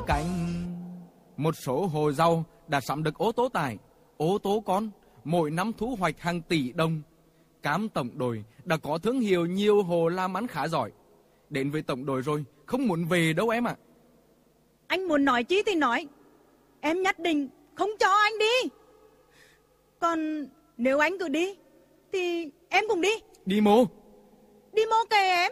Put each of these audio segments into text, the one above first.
cạnh. Một số hồ giàu đã sắm được ô tô tải, ô tô con, mỗi năm thu hoạch hàng tỷ đồng. Cam tổng đội đã có thương hiệu nhiều hồ làm ăn khá giỏi. Đến với tổng đội rồi, không muốn về đâu em ạ. Anh muốn nói chi thì nói, em nhất định không cho anh đi. Còn nếu anh cứ đi thì em cùng đi. Đi mô? Đi mô kề em.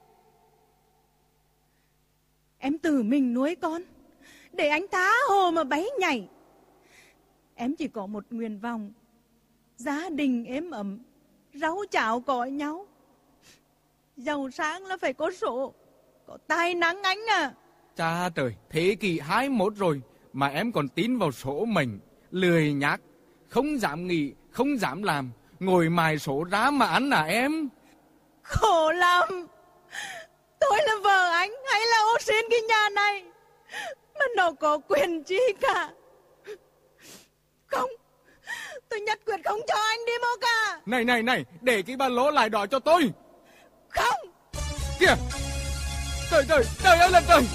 Em tự mình nuôi con, để anh tha hồ mà bấy nhảy. Em chỉ có một nguyện vọng, gia đình êm ấm, rau cháo có nhau. Giàu sang là phải có số, có tài năng anh à. Cha trời, thế kỷ 21 rồi mà em còn tin vào số mệnh, lười nhác, không dám nghĩ, không dám làm, ngồi mài số ra mà ăn à em? Khổ lắm. Tôi là vợ anh hay là ô xin cái nhà này mà nó có quyền chi cả. Không, tôi nhất quyết không cho anh đi mô cả. Này, để cái ba lô lại đó cho tôi. Không. Kìa, trời ơi là trời.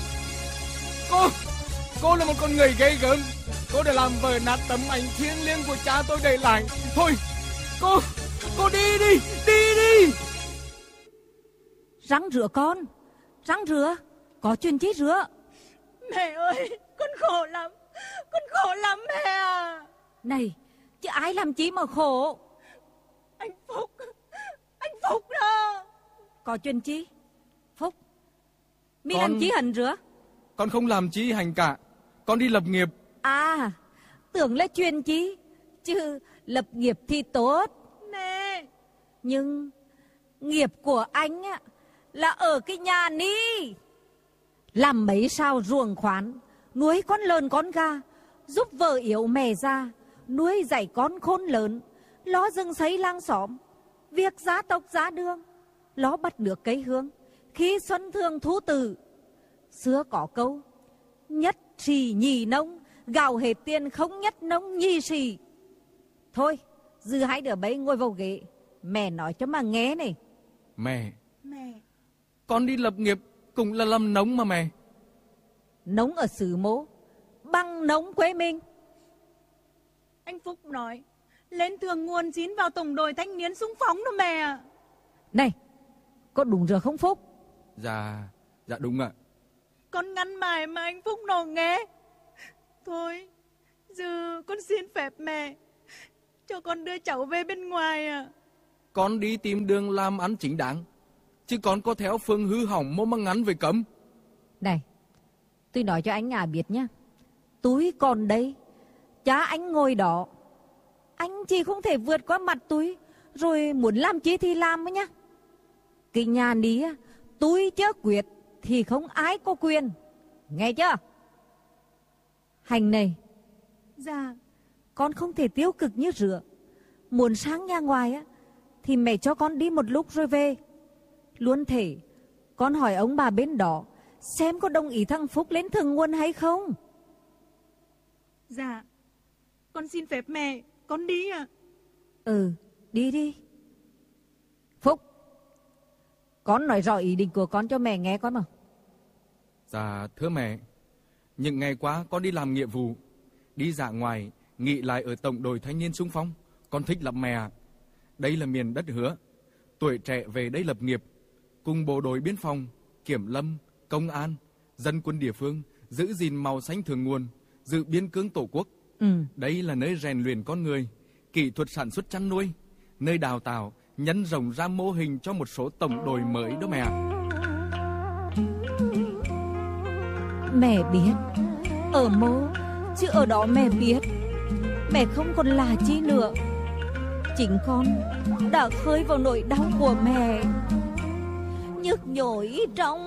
Cô là một con người ghê gớm. Cô đã làm vỡ nát tấm ảnh thiêng liêng của cha tôi để lại. Thôi, cô đi đi. Răng rửa con, răng rửa, có chuyện chi rửa. Mẹ ơi, con khổ lắm mẹ à. Này, chứ ai làm chi mà khổ. Anh Phúc đó. Có chuyện chi? Phúc, mi Con... làm chi hành rửa? Con không làm chi hành cả, con đi lập nghiệp. À, tưởng là chuyện chi, chứ lập nghiệp thì tốt. Nè, nhưng nghiệp của anh á là ở cái nhà ní, làm mấy sao ruộng khoán, nuôi con lợn con gà, giúp vợ yếu mẹ già, nuôi dạy con khôn lớn, lo rừng xây làng xóm, việc giá tộc giá đường, lo bắt được cây hương, khi xuân thường thu tử. Xưa có câu nhất trì nhì nông, gạo hết tiền không nhất nông nhì trì. Thôi, dư hai đứa bấy ngồi vào ghế, mẹ nói cho mà nghe này. Mẹ, mẹ, con đi lập nghiệp cũng là làm nông mà mẹ. Nông ở xứ Mỗ bằng nông quê mình. Anh Phúc nói lên thường nguồn xin vào tổng đội thanh niên xung phong đó mẹ à. Này, có đúng rồi không Phúc? Dạ đúng ạ. Con ngăn mãi mà anh Phúc nó nghe. Thôi, giờ con xin phép mẹ cho con đưa cháu về bên ngoài à. Con đi tìm đường làm ăn chính đáng, chứ con có theo phương hư hỏng mô mà ngắn về cấm. Này, tôi nói cho anh Ngà biết nhá. Tôi còn đây, cha anh ngồi đó, anh chỉ không thể vượt qua mặt tôi, rồi muốn làm chi thì làm ấy nhá. Cái nhà ní á, tôi chưa quyết thì không ai có quyền, nghe chưa? Hành này. Dạ. Con không thể tiêu cực như rửa. Muốn sang nhà ngoài á thì mẹ cho con đi một lúc rồi về. Luôn thể con hỏi ông bà bên đó xem có đồng ý thằng Phúc lên thường nguồn hay không. Dạ, con xin phép mẹ, con đi à. Ừ, đi. Phúc, con nói rõ ý định của con cho mẹ nghe con mà. Dạ thưa mẹ, những ngày qua con đi làm nghĩa vụ, đi dã ngoại, nghỉ lại ở tổng đội thanh niên xung phong. Con thích lắm mẹ ạ. Đây là miền đất hứa, tuổi trẻ về đây lập nghiệp, cùng bộ đội biên phòng, kiểm lâm, công an, dân quân địa phương giữ gìn màu xanh thượng nguồn, giữ biên cương tổ quốc. Đây là nơi rèn luyện con người, kỹ thuật sản xuất chăn nuôi, nơi đào tạo, nhân rộng ra mô hình cho một số tổng đội mới đó mẹ ạ. Mẹ biết ở Mô, chứ ở đó mẹ biết mẹ không còn là chi nữa. Chính con đã khơi vào nỗi đau của mẹ, nhức nhối trong